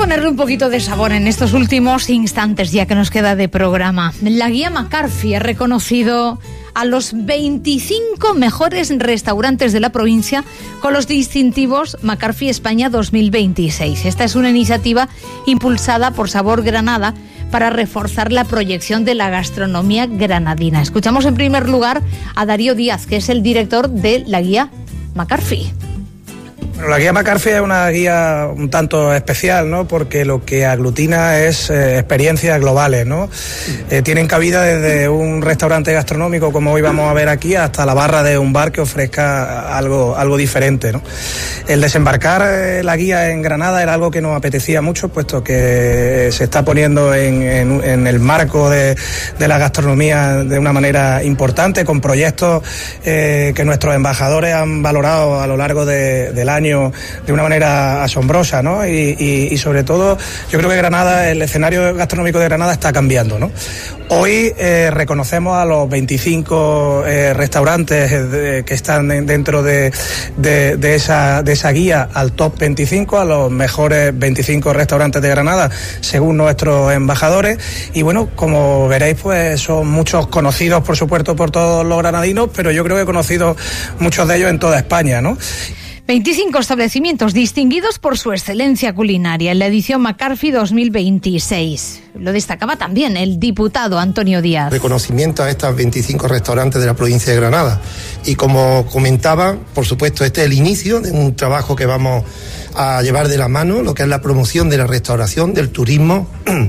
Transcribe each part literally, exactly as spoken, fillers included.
ponerle un poquito de sabor en estos últimos instantes, ya que nos queda de programa. La guía McCarthy ha reconocido a los veinticinco mejores restaurantes de la provincia con los distintivos McCarthy España dos mil veintiséis. Esta es una iniciativa impulsada por Sabor Granada para reforzar la proyección de la gastronomía granadina. Escuchamos en primer lugar a Darío Díaz, que es el director de la guía McCarthy. Bueno, la guía McCarthy es una guía un tanto especial, ¿no? Porque lo que aglutina es eh, experiencias globales, ¿no? Eh, tienen cabida desde un restaurante gastronómico, como hoy vamos a ver aquí, hasta la barra de un bar que ofrezca algo, algo diferente, ¿no? El desembarcar eh, la guía en Granada era algo que nos apetecía mucho, puesto que se está poniendo en, en, en el marco de, de la gastronomía de una manera importante, con proyectos eh, que nuestros embajadores han valorado a lo largo de, del año de una manera asombrosa, ¿no? Y, y, y sobre todo, yo creo que Granada, el escenario gastronómico de Granada está cambiando, ¿no? Hoy eh, reconocemos a los veinticinco eh, restaurantes de, que están dentro de, de, de, esa, de esa guía al top veinticinco, a los mejores veinticinco restaurantes de Granada, según nuestros embajadores. Y bueno, como veréis, pues son muchos conocidos, por supuesto, por todos los granadinos, pero yo creo que conocidos muchos de ellos en toda España, ¿no? veinticinco establecimientos distinguidos por su excelencia culinaria en la edición McCarthy dos mil veintiséis. Lo destacaba también el diputado Antonio Díaz. Reconocimiento a estos veinticinco restaurantes de la provincia de Granada. Y como comentaba, por supuesto, este es el inicio de un trabajo que vamos a llevar de la mano, lo que es la promoción de la restauración, del turismo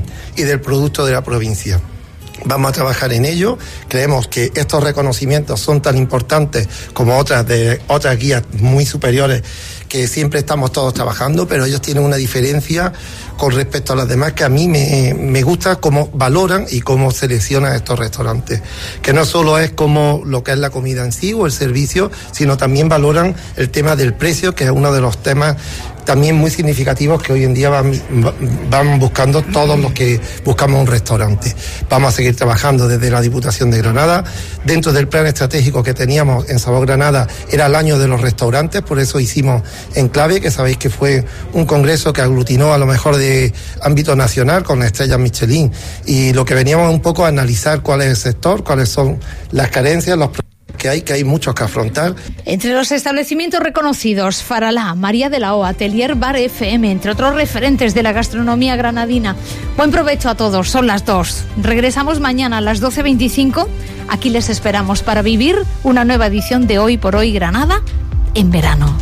y del producto de la provincia. Vamos a trabajar en ello. Creemos que estos reconocimientos son tan importantes como otras de otras guías muy superiores que siempre estamos todos trabajando, pero ellos tienen una diferencia con respecto a las demás que a mí me, me gusta cómo valoran y cómo seleccionan estos restaurantes. Que no solo es como lo que es la comida en sí o el servicio, sino también valoran el tema del precio, que es uno de los temas también muy significativos que hoy en día van, van buscando todos los que buscamos un restaurante. Vamos a seguir trabajando desde la Diputación de Granada. Dentro del plan estratégico que teníamos en Sabor Granada era el año de los restaurantes, por eso hicimos Enclave, que sabéis que fue un congreso que aglutinó a lo mejor de ámbito nacional con estrellas Michelin, y lo que veníamos un poco a analizar cuál es el sector, cuáles son las carencias, los problemas que hay, que hay muchos que afrontar. Entre los establecimientos reconocidos, Faralá, María de la O, Atelier Bar F M, entre otros referentes de la gastronomía granadina. Buen provecho a todos, son las dos. Regresamos mañana a las doce veinticinco. Aquí les esperamos para vivir una nueva edición de Hoy por Hoy Granada en verano.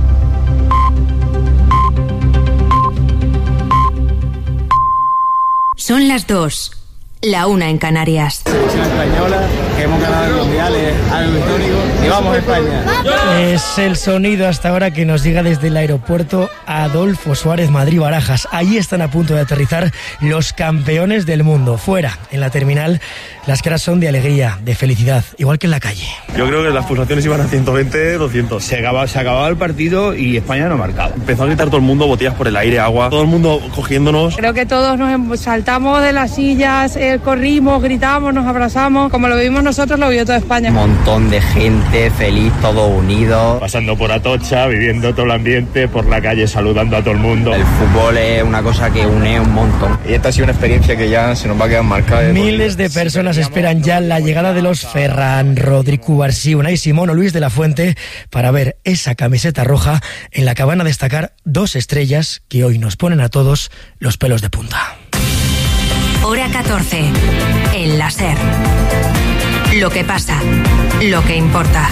Son las dos, la una en Canarias. Selección española, que hemos ganado el mundial, es algo histórico, y vamos a España. Es el sonido hasta ahora que nos llega desde el aeropuerto Adolfo Suárez Madrid-Barajas. Allí están a punto de aterrizar los campeones del mundo. Fuera, en la terminal, las caras son de alegría, de felicidad, igual que en la calle. Yo creo que las pulsaciones iban a ciento veinte, doscientos. Se acababa, se acababa el partido y España no marcaba. Empezó a gritar todo el mundo, botellas por el aire, agua, todo el mundo cogiéndonos. Creo que todos nos saltamos de las sillas, eh, corrimos, gritamos, nos abrazamos. Como lo vivimos nosotros, lo vivió toda España. Un montón de gente feliz, todo unido. Pasando por Atocha, viviendo todo el ambiente, por la calle saludando a todo el mundo. El fútbol es una cosa que une un montón. Y esta ha sido una experiencia que ya se nos va a quedar marcada. De Miles de personas esperan ya la llegada de los Ferran, Rodri, Cubarsí, Unai Simón o Luis de la Fuente para ver esa camiseta roja en la que van a destacar dos estrellas que hoy nos ponen a todos los pelos de punta. Hora catorce, el la SER. Lo que pasa, lo que importa.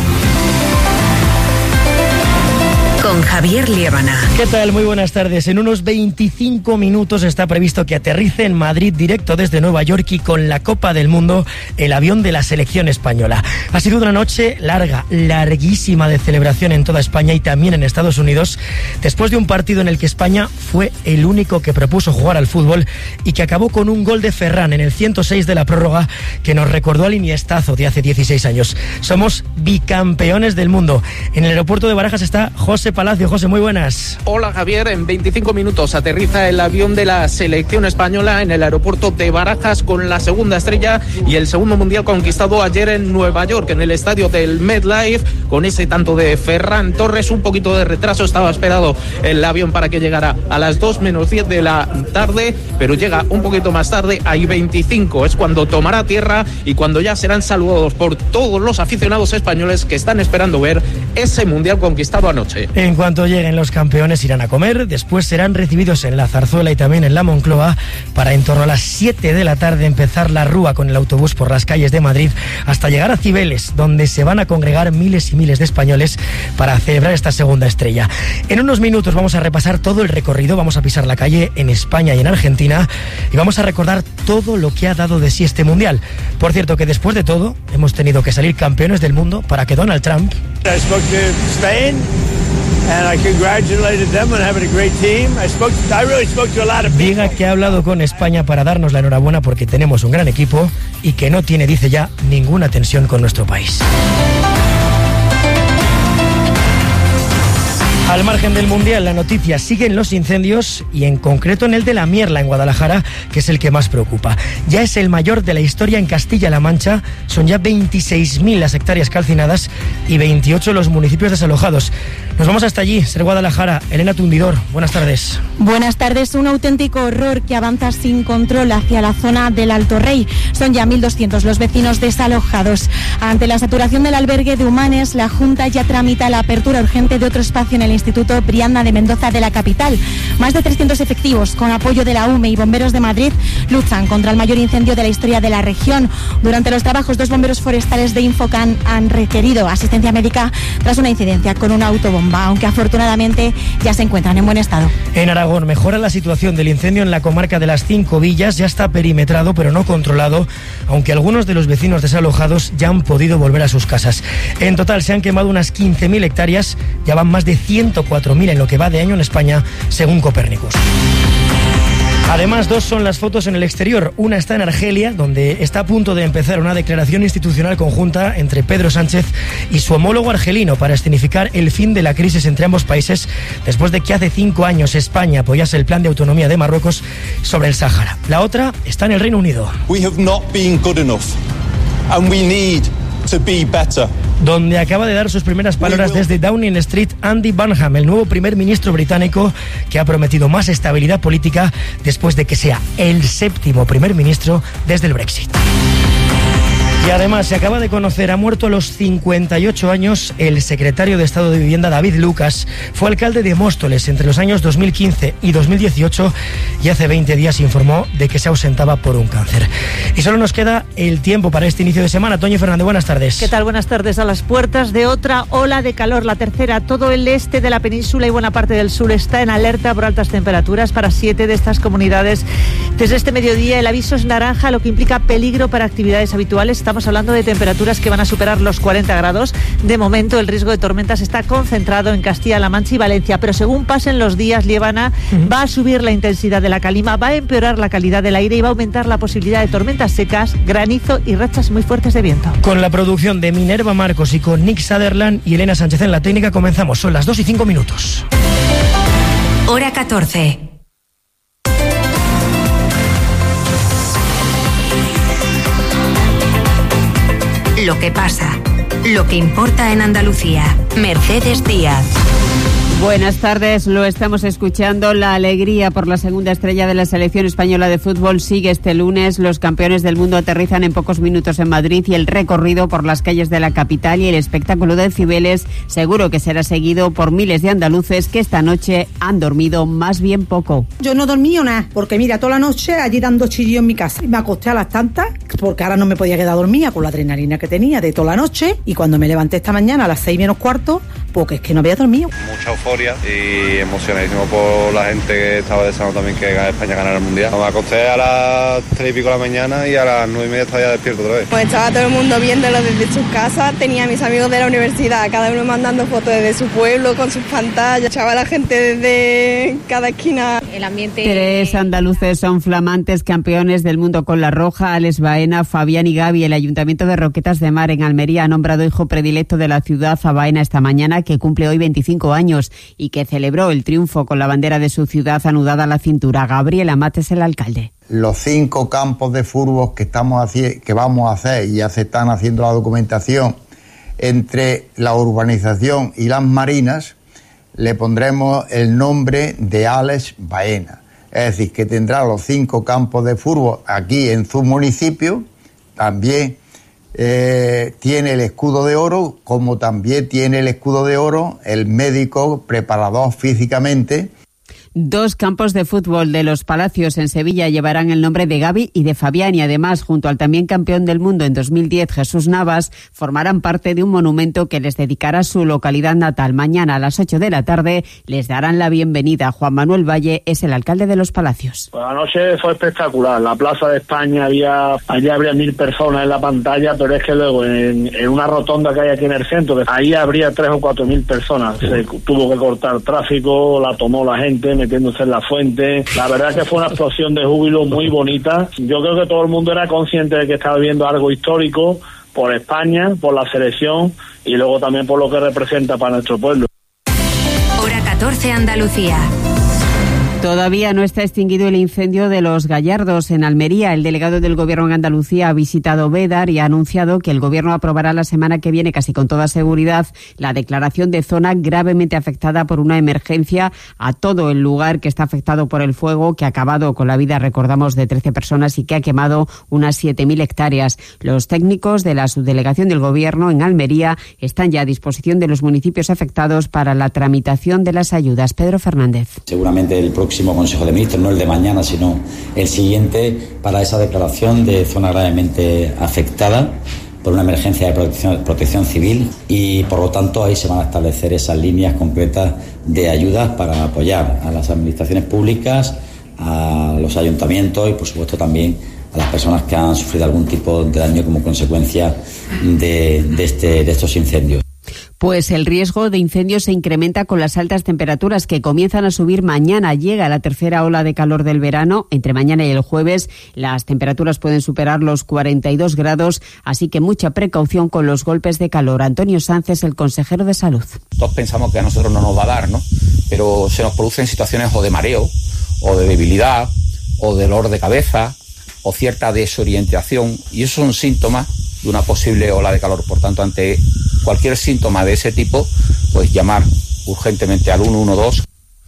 Con Javier Liébana. ¿Qué tal? Muy buenas tardes. En unos veinticinco minutos está previsto que aterrice en Madrid directo desde Nueva York y con la Copa del Mundo el avión de la selección española. Ha sido una noche larga, larguísima de celebración en toda España y también en Estados Unidos, después de un partido en el que España fue el único que propuso jugar al fútbol y que acabó con un gol de Ferran en el ciento seis de la prórroga que nos recordó al iniestazo de hace dieciséis años. Somos bicampeones del mundo. En el aeropuerto de Barajas está José Palacio. José, muy buenas. Hola Javier, en veinticinco minutos aterriza el avión de la selección española en el aeropuerto de Barajas con la segunda estrella y el segundo mundial conquistado ayer en Nueva York, en el estadio del MetLife, con ese tanto de Ferran Torres. Un poquito de retraso, estaba esperado el avión para que llegara a las dos menos diez de la tarde, pero llega un poquito más tarde, hay veinticinco, es cuando tomará tierra y cuando ya serán saludados por todos los aficionados españoles que están esperando ver ese mundial conquistado anoche. En cuanto lleguen los campeones irán a comer, después serán recibidos en la Zarzuela y también en la Moncloa para en torno a las siete de la tarde empezar la rúa con el autobús por las calles de Madrid hasta llegar a Cibeles, donde se van a congregar miles y miles de españoles para celebrar esta segunda estrella. En unos minutos vamos a repasar todo el recorrido, vamos a pisar la calle en España y en Argentina y vamos a recordar todo lo que ha dado de sí este mundial. Por cierto, que después de todo hemos tenido que salir campeones del mundo para que Donald Trump I spoke to Spain and I congratulated them on having a great team. I spoke to, I really spoke to a lot of people. Diga que ha hablado con España para darnos la enhorabuena porque tenemos un gran equipo y que no tiene, dice ya, ninguna tensión con nuestro país. Al margen del Mundial, la noticia sigue en los incendios y en concreto en el de La Mierla, en Guadalajara, que es el que más preocupa. Ya es el mayor de la historia en Castilla-La Mancha, son ya veintiséis mil las hectáreas calcinadas y veintiocho los municipios desalojados. Nos vamos hasta allí, ser Guadalajara. Elena Tundidor, buenas tardes. Buenas tardes, un auténtico horror que avanza sin control hacia la zona del Alto Rey. Son ya mil doscientos los vecinos desalojados. Ante la saturación del albergue de Humanes, la Junta ya tramita la apertura urgente de otro espacio en el Instituto Brianda de Mendoza de la capital. Más de trescientos efectivos, con apoyo de la U M E y Bomberos de Madrid, luchan contra el mayor incendio de la historia de la región. Durante los trabajos, dos bomberos forestales de Infocan han requerido asistencia médica tras una incidencia con una autobomba, aunque afortunadamente ya se encuentran en buen estado. En Aragón mejora la situación del incendio en la comarca de las Cinco Villas. Ya está perimetrado, pero no controlado, aunque algunos de los vecinos desalojados ya han podido volver a sus casas. En total se han quemado unas quince mil hectáreas, ya van más de ciento cuatro mil en lo que va de año en España, según Copérnicus. Además, dos son las fotos en el exterior. Una está en Argelia, donde está a punto de empezar una declaración institucional conjunta entre Pedro Sánchez y su homólogo argelino para escenificar el fin de la crisis entre ambos países, después de que hace cinco años España apoyase el plan de autonomía de Marruecos sobre el Sáhara. La otra está en el Reino Unido. We have not been good enough, and we need to be better. Donde acaba de dar sus primeras palabras desde Downing Street Andy Burnham, el nuevo primer ministro británico, que ha prometido más estabilidad política después de que sea el séptimo primer ministro desde el Brexit. Y además se acaba de conocer, ha muerto a los cincuenta y ocho años el secretario de Estado de Vivienda David Lucas. Fue alcalde de Móstoles entre los años dos mil quince y dos mil dieciocho y hace veinte días informó de que se ausentaba por un cáncer. Y solo nos queda el tiempo para este inicio de semana. Toño Fernández, buenas tardes. ¿Qué tal? Buenas tardes. A las puertas de otra ola de calor, la tercera. Todo el este de la península y buena parte del sur está en alerta por altas temperaturas para siete de estas comunidades. Desde este mediodía el aviso es naranja, lo que implica peligro para actividades habituales. Estamos hablando de temperaturas que van a superar los cuarenta grados. De momento el riesgo de tormentas está concentrado en Castilla-La Mancha y Valencia, pero según pasen los días, Liébana, uh-huh. va a subir la intensidad de la calima, va a empeorar la calidad del aire y va a aumentar la posibilidad de tormentas secas, granizo y rachas muy fuertes de viento. Con la producción de Minerva Marcos y con Nick Sutherland y Elena Sánchez en la técnica comenzamos. Son las dos y cinco minutos. Hora catorce. Lo que pasa, lo que importa en Andalucía. Mercedes Díaz. Buenas tardes, lo estamos escuchando. La alegría por la segunda estrella de la selección española de fútbol sigue este lunes. Los campeones del mundo aterrizan en pocos minutos en Madrid y el recorrido por las calles de la capital y el espectáculo de Cibeles seguro que será seguido por miles de andaluces que esta noche han dormido más bien poco. Yo no dormí nada, porque mira, toda la noche allí dando chillo en mi casa. Me acosté a las tantas, porque ahora no me podía quedar dormida con la adrenalina que tenía de toda la noche, y cuando me levanté esta mañana a las seis menos cuarto, porque es que no había dormido. Mucha euforia y emocionadísimo por la gente que estaba deseando también que España ganara el Mundial. Me acosté a las tres y pico de la mañana y a las nueve y media estaba ya despierto otra vez. Pues estaba todo el mundo viéndolo desde sus casas, tenía a mis amigos de la universidad, cada uno mandando fotos desde su pueblo con sus pantallas, echaba a la gente desde cada esquina. El ambiente... Tres andaluces son flamantes campeones del mundo con la roja. Alex Baena, Fabián y Gaby. El Ayuntamiento de Roquetas de Mar en Almería ha nombrado hijo predilecto de la ciudad a Baena esta mañana, que cumple hoy veinticinco años y que celebró el triunfo con la bandera de su ciudad anudada a la cintura. Gabriel Amat es el alcalde. Los cinco campos de fútbol que, estamos haci- que vamos a hacer, y ya se están haciendo la documentación, entre la urbanización y las marinas, le pondremos el nombre de Alex Baena. Es decir, que tendrá los cinco campos de fútbol aquí en su municipio. También eh, tiene el escudo de oro, como también tiene el escudo de oro el médico preparador físicamente. Dos campos de fútbol de los Palacios en Sevilla llevarán el nombre de Gaby y de Fabián, y además, junto al también campeón del mundo en dos mil diez, Jesús Navas, formarán parte de un monumento que les dedicará su localidad natal. Mañana a las ocho de la tarde les darán la bienvenida. Juan Manuel Valle es el alcalde de los Palacios. Pues anoche fue espectacular. La Plaza de España había, allí habría mil personas en la pantalla, pero es que luego en, en una rotonda que hay aquí en el centro, ahí habría tres o cuatro mil personas. Se tuvo que cortar tráfico, la tomó la gente, metiéndose en la fuente. La verdad es que fue una explosión de júbilo muy bonita. Yo creo que todo el mundo era consciente de que estaba viendo algo histórico por España, por la selección y luego también por lo que representa para nuestro pueblo. Hora catorce, Andalucía. Todavía no está extinguido el incendio de Los Gallardos en Almería. El delegado del Gobierno en Andalucía ha visitado Bédar y ha anunciado que el Gobierno aprobará la semana que viene, casi con toda seguridad, la declaración de zona gravemente afectada por una emergencia a todo el lugar que está afectado por el fuego, que ha acabado con la vida, recordamos, de trece personas y que ha quemado unas siete mil hectáreas. Los técnicos de la subdelegación del Gobierno en Almería están ya a disposición de los municipios afectados para la tramitación de las ayudas. Pedro Fernández. Seguramente el próximo Consejo de Ministros, no el de mañana, sino el siguiente, para esa declaración de zona gravemente afectada por una emergencia de protección, protección civil, y por lo tanto ahí se van a establecer esas líneas concretas de ayudas para apoyar a las administraciones públicas, a los ayuntamientos y por supuesto también a las personas que han sufrido algún tipo de daño como consecuencia de, de, este, de estos incendios. Pues el riesgo de incendios se incrementa con las altas temperaturas que comienzan a subir mañana. Llega la tercera ola de calor del verano. Entre mañana y el jueves las temperaturas pueden superar los cuarenta y dos grados, así que mucha precaución con los golpes de calor. Antonio Sánchez, el consejero de Salud. Todos pensamos que a nosotros no nos va a dar, ¿no? Pero se nos producen situaciones o de mareo, o de debilidad, o de dolor de cabeza, o cierta desorientación, y esos son síntomas de una posible ola de calor. Por tanto, ante cualquier síntoma de ese tipo, pues llamar urgentemente al uno uno dos.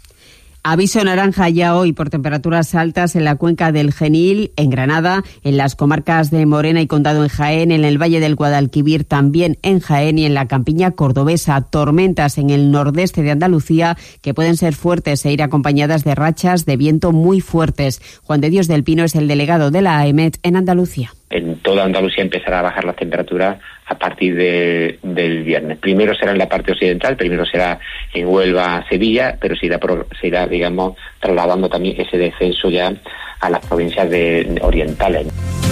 Aviso naranja ya hoy por temperaturas altas en la cuenca del Genil, en Granada, en las comarcas de Morena y Condado en Jaén, en el Valle del Guadalquivir también en Jaén y en la campiña cordobesa. Tormentas en el nordeste de Andalucía que pueden ser fuertes e ir acompañadas de rachas de viento muy fuertes. Juan de Dios del Pino es el delegado de la AEMET en Andalucía. En toda Andalucía empezará a bajar las temperaturas a partir de, del viernes. Primero será en la parte occidental, primero será en Huelva, Sevilla, pero se irá, se irá, digamos, trasladando también ese descenso ya a las provincias de, de orientales.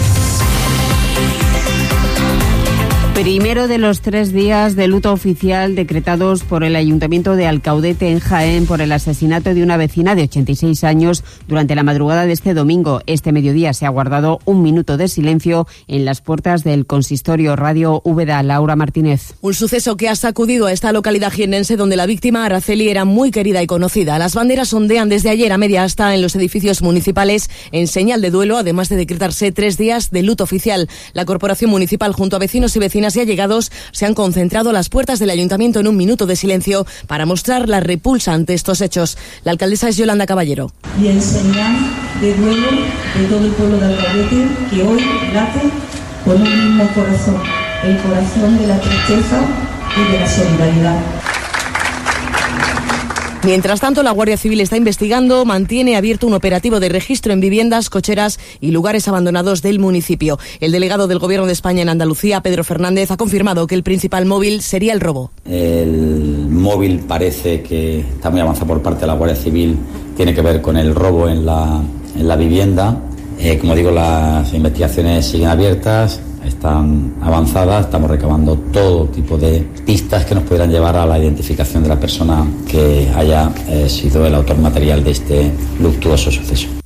Primero de los tres días de luto oficial decretados por el Ayuntamiento de Alcaudete en Jaén por el asesinato de una vecina de ochenta y seis años durante la madrugada de este domingo. Este mediodía se ha guardado un minuto de silencio en las puertas del consistorio. Radio Úbeda, Laura Martínez. Un suceso que ha sacudido a esta localidad jiennense donde la víctima, Araceli, era muy querida y conocida. Las banderas ondean desde ayer a media asta en los edificios municipales en señal de duelo, además de decretarse tres días de luto oficial. La Corporación Municipal, junto a vecinos y vecinas y allegados, se han concentrado a las puertas del ayuntamiento en un minuto de silencio para mostrar la repulsa ante estos hechos. La alcaldesa es Yolanda Caballero. Y en señal de duelo de todo el pueblo de Alcaudete, que hoy late con un mismo corazón, el corazón de la tristeza y de la solidaridad. Mientras tanto, la Guardia Civil está investigando, mantiene abierto un operativo de registro en viviendas, cocheras y lugares abandonados del municipio. El delegado del Gobierno de España en Andalucía, Pedro Fernández, ha confirmado que el principal móvil sería el robo. El móvil parece que está muy avanzado por parte de la Guardia Civil, tiene que ver con el robo en la, en la vivienda. Eh, como digo, las investigaciones siguen abiertas, están avanzadas, estamos recabando todo tipo de pistas que nos pudieran llevar a la identificación de la persona que haya eh, sido el autor material de este luctuoso suceso.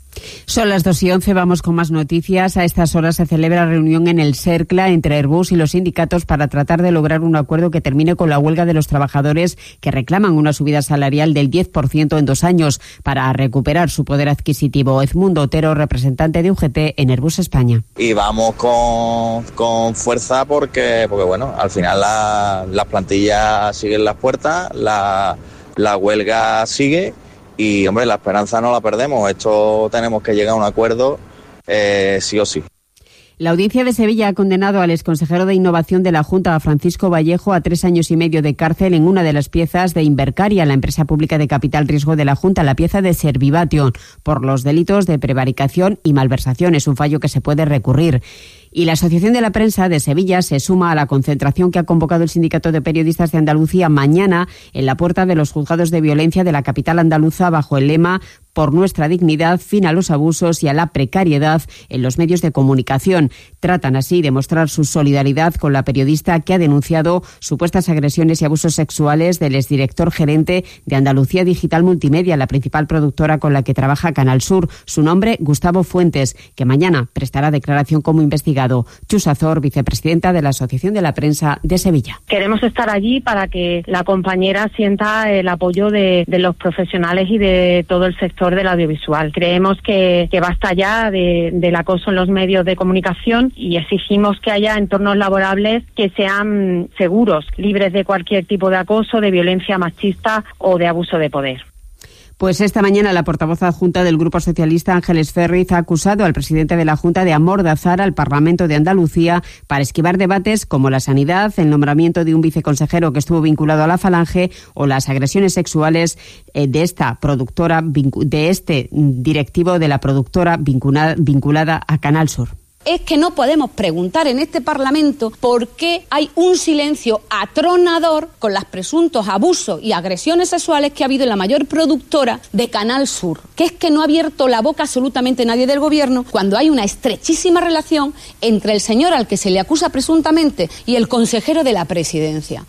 Son las dos y once, vamos con más noticias. A estas horas se celebra reunión en el CERCLA entre Airbus y los sindicatos para tratar de lograr un acuerdo que termine con la huelga de los trabajadores que reclaman una subida salarial del diez por ciento en dos años para recuperar su poder adquisitivo. Edmundo Otero, representante de U G T en Airbus España. Y vamos con, con fuerza porque, porque bueno, al final la, las plantillas siguen las puertas, la, la huelga sigue. Y, hombre, la esperanza no la perdemos. Esto tenemos que llegar a un acuerdo eh, sí o sí. La Audiencia de Sevilla ha condenado al exconsejero de Innovación de la Junta, Francisco Vallejo, a tres años y medio de cárcel en una de las piezas de Invercaria, la empresa pública de capital riesgo de la Junta, la pieza de Servivation, por los delitos de prevaricación y malversación. Es un fallo que se puede recurrir. Y la Asociación de la Prensa de Sevilla se suma a la concentración que ha convocado el Sindicato de Periodistas de Andalucía mañana en la puerta de los juzgados de violencia de la capital andaluza bajo el lema "Por nuestra dignidad, fin a los abusos y a la precariedad en los medios de comunicación". Tratan así de mostrar su solidaridad con la periodista que ha denunciado supuestas agresiones y abusos sexuales del exdirector gerente de Andalucía Digital Multimedia, la principal productora con la que trabaja Canal Sur. Su nombre, Gustavo Fuentes, que mañana prestará declaración como investigado. Chus Azor, vicepresidenta de la Asociación de la Prensa de Sevilla. Queremos estar allí para que la compañera sienta el apoyo de, de los profesionales y de todo el sector del audiovisual. Creemos que, que basta ya de, del acoso en los medios de comunicación y exigimos que haya entornos laborables que sean seguros, libres de cualquier tipo de acoso, de violencia machista o de abuso de poder. Pues esta mañana la portavoz adjunta del Grupo Socialista, Ángeles Ferriz, ha acusado al presidente de la Junta de amordazar al Parlamento de Andalucía para esquivar debates como la sanidad, el nombramiento de un viceconsejero que estuvo vinculado a la Falange o las agresiones sexuales de esta productora, de este directivo de la productora vinculada a Canal Sur. Es que no podemos preguntar en este Parlamento por qué hay un silencio atronador con los presuntos abusos y agresiones sexuales que ha habido en la mayor productora de Canal Sur. Que es que no ha abierto la boca absolutamente nadie del Gobierno cuando hay una estrechísima relación entre el señor al que se le acusa presuntamente y el consejero de la Presidencia.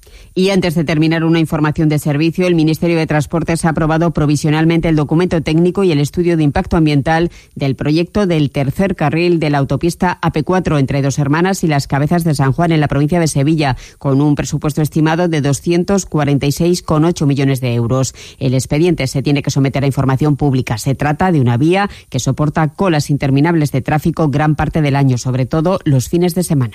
Y antes de terminar, una información de servicio. El Ministerio de Transportes ha aprobado provisionalmente el documento técnico y el estudio de impacto ambiental del proyecto del tercer carril de la autopista A P cuatro entre Dos Hermanas y Las Cabezas de San Juan en la provincia de Sevilla, con un presupuesto estimado de doscientos cuarenta y seis coma ocho millones de euros. El expediente se tiene que someter a información pública. Se trata de una vía que soporta colas interminables de tráfico gran parte del año, sobre todo los fines de semana.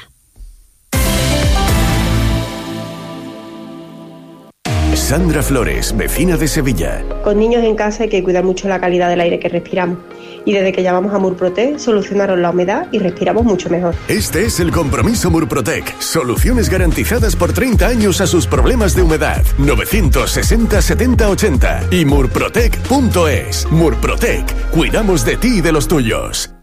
Sandra Flores, vecina de Sevilla. Con niños en casa hay que cuidar mucho la calidad del aire que respiramos. Y desde que llamamos a Murprotec solucionaron la humedad y respiramos mucho mejor. Este es el compromiso Murprotec. Soluciones garantizadas por treinta años a sus problemas de humedad. novecientos sesenta setenta ochenta y murprotec punto es. Murprotec. Cuidamos de ti y de los tuyos.